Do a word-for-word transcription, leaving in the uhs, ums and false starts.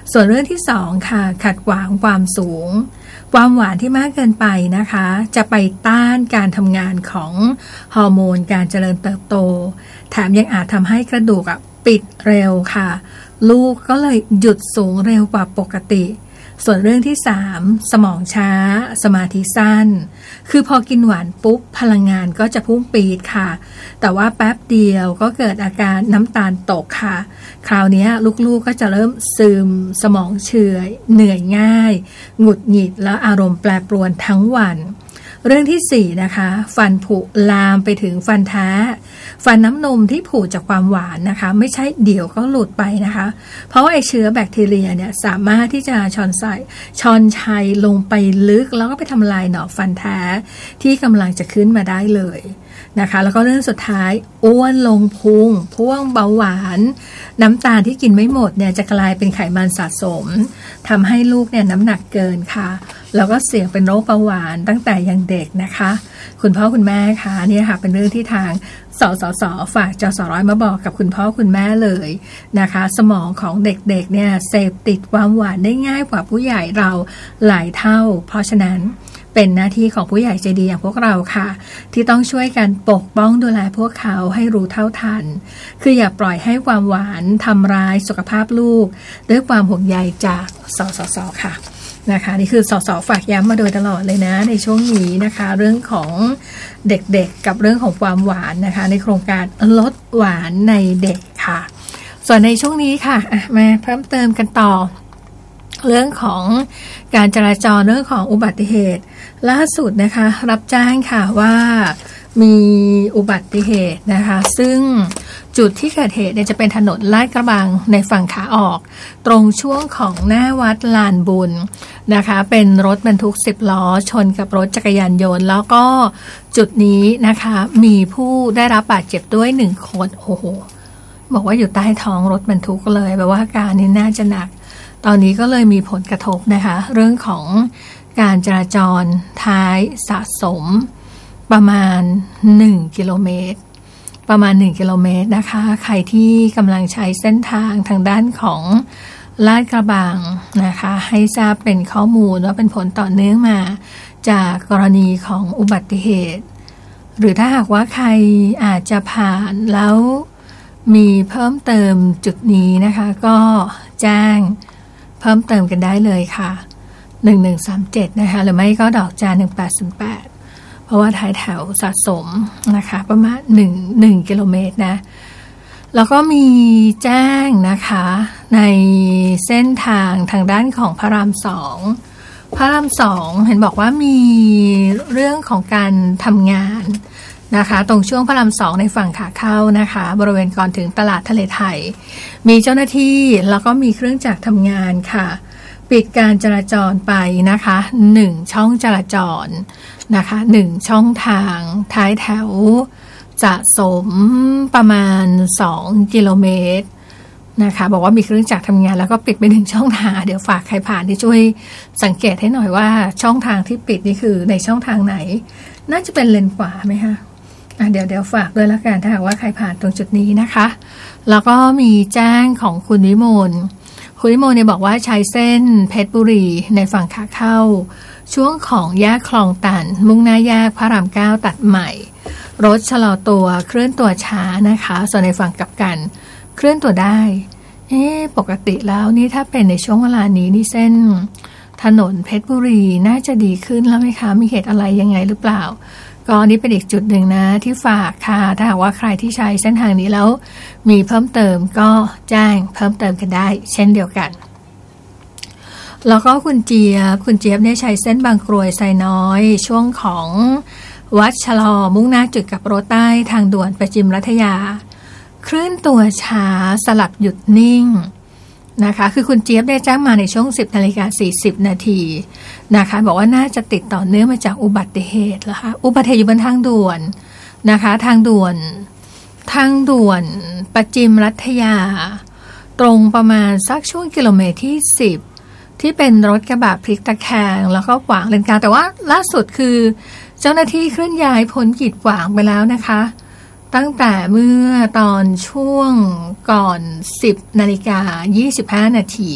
ส่วนเรื่องที่สองค่ะขัดขวางความสูงความหวานที่มากเกินไปนะคะจะไปต้านการทำงานของฮอร์โมนการเจริญเติบโตแถมยังอาจทำให้กระดูกปิดเร็วค่ะลูกก็เลยหยุดสูงเร็วกว่าปกติส่วนเรื่องที่สามสมองช้าสมาธิสั้นคือพอกินหวานปุ๊บพลังงานก็จะพุ่งปี๊ดค่ะแต่ว่าแป๊บเดียวก็เกิดอาการน้ำตาลตกค่ะคราวนี้ลูกๆก็จะเริ่มซึมสมองเฉื่อยเหนื่อยง่ายหงุดหงิดและอารมณ์แปรปรวนทั้งวันเรื่องที่สี่นะคะฟันผุลามไปถึงฟันแท้ฟันน้ำนมที่ผุจากความหวานนะคะไม่ใช่เดี๋ยวก็หลุดไปนะคะเพราะว่าไอเชื้อแบคทีเรียเนี่ยสามารถที่จะชอนใส่ชอนชัยลงไปลึกแล้วก็ไปทำลายหนอฟันแท้ที่กำลังจะขึ้นมาได้เลยนะคะแล้วก็เรื่องสุดท้ายอ้วนลงพุงพ่วงเบาหวานน้ำตาลที่กินไม่หมดเนี่ยจะกลายเป็นไขมันสะสมทำให้ลูกเนี่ยน้ำหนักเกินค่ะแล้วก็เสี่ยงเป็นโรคเบาหวานตั้งแต่ยังเด็กนะคะคุณพ่อคุณแม่คะเนี่ยค่ะเป็นเรื่องที่ทางสสสฝากจสร้อยมาบอกกับคุณพ่อคุณแม่เลยนะคะสมองของเด็กๆเนี่ยเสพติดความหวานได้ง่ายกว่าผู้ใหญ่เราหลายเท่าเพราะฉะนั้นเป็นหน้าที่ของผู้ใหญ่ใจดีอย่างพวกเราค่ะที่ต้องช่วยกันปกป้องดูแลพวกเขาให้รู้เท่าทันคืออย่าปล่อยให้ความหวานทำร้ายสุขภาพลูกด้วยความห่วงใยจากสสสค่ะนะคะนี่คือสสฝากย้ำมาโดยตลอดเลยนะในช่วงนี้นะคะเรื่องของเด็กๆกับเรื่องของความหวานนะคะในโครงการลดหวานในเด็กค่ะส่วนในช่วงนี้ค่ะมาเพิ่มเติมกันต่อเรื่องของการจราจรเรื่องของอุบัติเหตุล่าสุดนะคะรับแจ้งค่ะว่ามีอุบัติเหตุนะคะซึ่งจุดที่เกิดเหตุเนี่ยจะเป็นถนนลาดกระบังในฝั่งขาออกตรงช่วงของหน้าวัดลานบุญนะคะเป็นรถบรรทุกสิบล้อชนกับรถจักรยานยนต์แล้วก็จุดนี้นะคะมีผู้ได้รับบาดเจ็บด้วยหนึ่งคนโอ้โหบอกว่าอยู่ใต้ท้องรถบรรทุกเลยแปลว่าอาการนี้น่าจะหนักตอนนี้ก็เลยมีผลกระทบนะคะเรื่องของการจราจรท้ายสะสมประมาณหนึ่งกิโลเมตรประมาณหนึ่งกิโลเมตรนะคะใครที่กำลังใช้เส้นทางทางด้านของลาดกระบังนะคะให้ทราบเป็นข้อมูลว่าเป็นผลต่อเนื่องมาจากกรณีของอุบัติเหตุหรือถ้าหากว่าใครอาจจะผ่านแล้วมีเพิ่มเติมจุดนี้นะคะก็แจ้งเพิ่มเติมกันได้เลยค่ะหนึ่งหนึ่งสามเจ็ดนะคะหรือไม่ก็ดอกจานหนึ่งแปดศูนย์แปดเพราะว่าท้ายแถวสะสมนะคะประมาณหนึ่ง หนึ่งกิโลเมตรนะแล้วก็มีแจ้งนะคะในเส้นทางทางด้านของพระรามสองพระรามสองเห็นบอกว่ามีเรื่องของการทำงานนะคะตรงช่วงพระรามสองในฝั่งขาเข้านะคะบริเวณก่อนถึงตลาดทะเลไทยมีเจ้าหน้าที่แล้วก็มีเครื่องจักรทำงานค่ะปิดการจราจรไปนะคะหนึ่งช่องจราจรนะคะหนึ่งช่องทางท้ายแถวสะสมประมาณสองกิโลเมตรนะคะบอกว่ามีเครื่องจักรทำงานแล้วก็ปิดไปหนึ่งช่องทางเดี๋ยวฝากใครผ่านที่ช่วยสังเกตให้หน่อยว่าช่องทางที่ปิดนี่คือในช่องทางไหนน่าจะเป็นเลนขวาไหมคะอ่ะเดี๋ยวเดี๋ยวฝากด้วยละกันถ้าหากว่าใครผ่านตรงจุดนี้นะคะแล้วก็มีแจ้งของคุณวิมลคุณวิมลเนี่ยบอกว่าใช้เส้นเพชรบุรีในฝั่งขาเข้าช่วงของแยกคลองตันมุ่งหน้าแยกพระรามเก้าตัดใหม่รถชะลอตัวเคลื่อนตัวช้านะคะส่วนในฝั่งกลับกันเคลื่อนตัวได้เอ๊ะปกติแล้วนี่ถ้าเป็นในช่วงเวลานี้นี่เส้นถนนเพชรบุรีน่าจะดีขึ้นแล้วไหมคะมีเหตุอะไรยังไงหรือเปล่าก็นี่เป็นอีกจุดหนึ่งนะที่ฝากค่ะถ้าหากว่าใครที่ใช้เส้นทางนี้แล้วมีเพิ่มเติมก็แจ้งเพิ่มเติมกันได้เช่นเดียวกันแล้วก็คุณเจี๊ยบคุณเจี๊ยบเนี่ยใช้เส้นบางกรวยไซน้อยช่วงของวัดชะลอมุ่งหน้าจุดกับรถใต้ทางด่วนประจิมรัฐยาเคลื่อนตัวช้าสลับหยุดนิ่งนะคะคือคุณเจี๊ยบได้แจ้งมาในช่วง สิบนาฬิกาสี่สิบนาทีนะคะบอกว่าน่าจะติดต่อเนื่องมาจากอุบัติเหตุแล้วค่ะอุบัติเหตุอยู่บนทางด่วนนะคะทางด่วนทางด่วนประจิมรัฐยาตรงประมาณสักช่วงกิโลเมตรที่สิบที่เป็นรถกระบะพลิกตะแคงแล้วก็ขวางเลนกลางแต่ว่าล่าสุดคือเจ้าหน้าที่เคลื่อนย้ายพ้นกีดขวางไปแล้วนะคะตั้งแต่เมื่อตอนช่วงก่อน สิบนาฬิกายี่สิบห้านาที